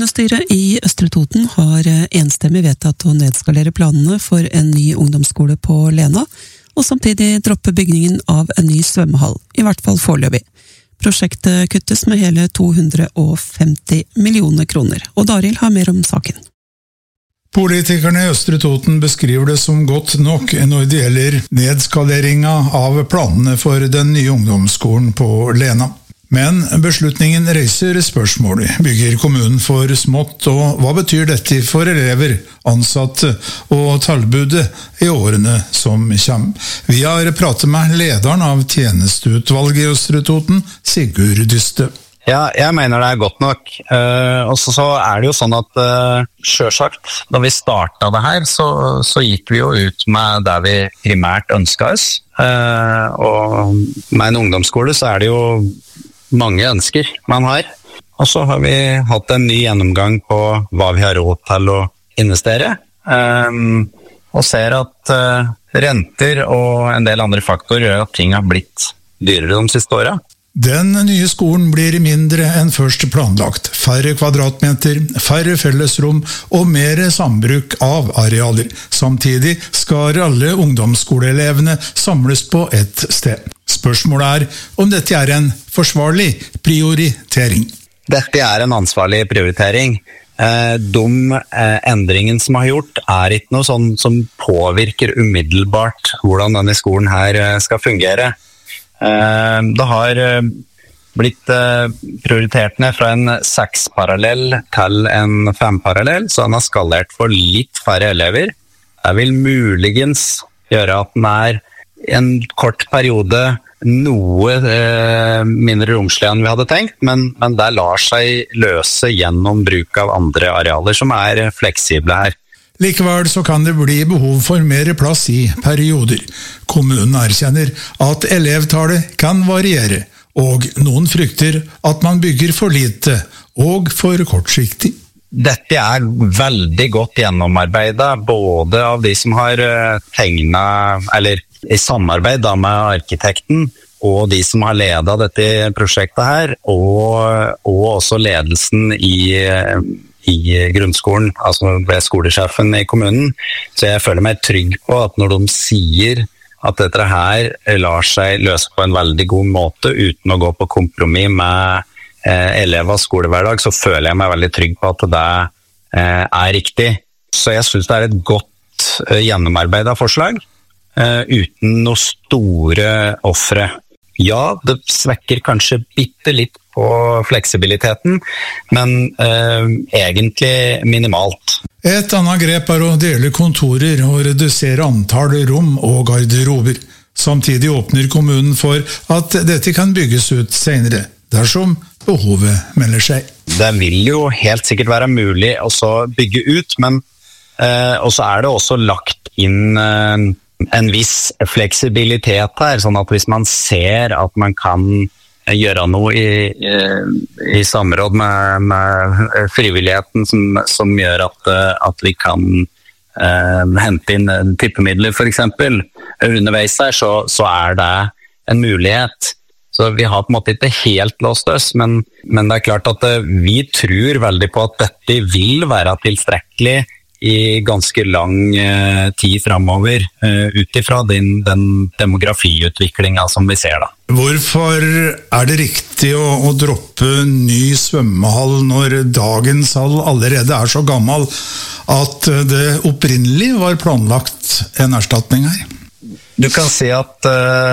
Kommunestyret i Østre Toten har enstemmig vedtatt å nedskalere planene for en ny ungdomsskole på Lena, og samtidig droppe byggingen av en ny svømmehall, i hvert fall foreløpig. Prosjektet kuttes med hele 250 millioner kroner, og Daril har mer om saken. Politikerne i Østre Toten beskriver det som godt nok når det gjelder nedskaleringa av planene for den nye ungdomsskolen på Lena. Men beslutningen reiser spørsmål. Bygger kommunen for smått, og hva betyr dette for elever, ansatte og tilbudet i årene som kommer? Vi har pratet med lederen av tjenesteutvalget i Østre Toten, Sigurd Dyste. Ja, jeg mener det godt nok. Og så det jo sånn at selvsagt, da vi startet det her, så gikk vi jo ut med det vi primært ønsket oss. Og med en ungdomsskole så det jo mange ønsker man har. Og så har vi hatt en ny gjennomgang på hva vi har råd til å investere. Og ser at renter og en del andre faktorer gjør at ting har blitt dyrere de siste årene. Den nye skolen blir mindre enn først planlagt. Færre kvadratmeter, færre fellesrom og mer sambruk av arealer. Samtidig skal alle ungdomsskoleelevene samles på ett sted. Spørsmålet om dette en forsvarlig prioritering. Dette en ansvarlig prioritering. De endringene som har gjort ikke noe sånn som påvirker umiddelbart hvordan denne skolen her skal fungere. Det har blitt prioritert ned fra en 6-parallell til en 5-parallell, så den har skalert for litt færre elever. Det vil muligens gjøre at den en kort periode noe mindre romslig enn vi hadde tenkt, men det lar seg løse gjennom bruk av andre arealer som fleksible her. Likevel så kan det bli behov for mer plass i perioder. Kommunen erkjenner at elevtallet kan variere, og noen frykter at man bygger for lite og for kortsiktig. Dette veldig godt gjennomarbeidet, både av de som har tegnet, eller i samarbeid da med arkitekten, og de som har ledet dette prosjektet her, og også ledelsen i grunnskolen, altså ved skolesjefen i kommunen. Så jeg føler meg trygg på at når de sier at dette her lar seg løse på en veldig god måte, uten å gå på kompromiss med elevers skolehverdag, så føler jeg meg veldig trygg på at det riktig. Så jeg synes det et godt gjennomarbeidet forslag, uten noe store offre. Ja, det svekker kanskje bitte litt på fleksibiliteten, men egentlig minimalt. Et annet grep å dele kontorer og redusere antall rom og garderober. Samtidig åpner kommunen for at dette kan bygges ut senere, dersom behovet melder seg. Det vil jo helt sikkert være mulig å bygge ut, men så det også lagt inn en viss fleksibilitet her, sånn at hvis man ser at man kan gjøre noe i samråd med frivilligheten som gjør at vi kan hente inn tippemidler for eksempel underveis der, så det en mulighet. Så vi har på en måte ikke helt låst oss, men det klart at vi tror veldig på at dette vil være tilstrekkelig i ganske lang tid fremover, utifra den demografiutviklingen som vi ser da. Hvorfor det riktig å droppe ny svømmehall når dagens hall allerede så gammel at det opprinnelig var planlagt en erstatning her? Du kan si at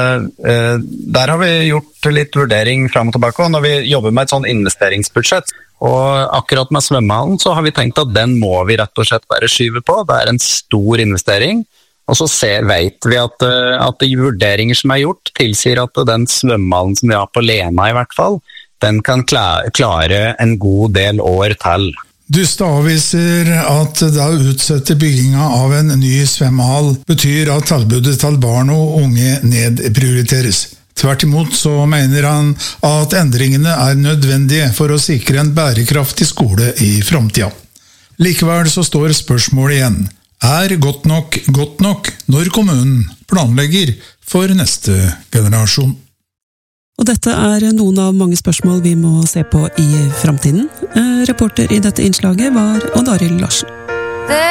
der har vi gjort litt vurdering frem og tilbake, og når vi jobber med et sånn investeringsbudsjett, og akkurat med svømmehallen så har vi tenkt at den må vi rett og slett bare skyve på. Det en stor investering, og så vet vi at de vurderinger som gjort tilsier at den svømmehallen som vi har på Lena i hvert fall, den kan klare en god del år til. Dyste avviser at det å utsette bygginga av en ny svømmehall betyr at tilbudet til barn og unge nedprioriteres. Tvert imot så mener han at endringene nødvendige for å sikre en bærekraftig skole i fremtiden. Likevel så står spørsmålet igjen. Godt nok når kommunen planlegger for neste generasjon? Og dette noen av mange spørsmål vi må se på i fremtiden. Reporter i dette innslaget var Odd Arild Larsen.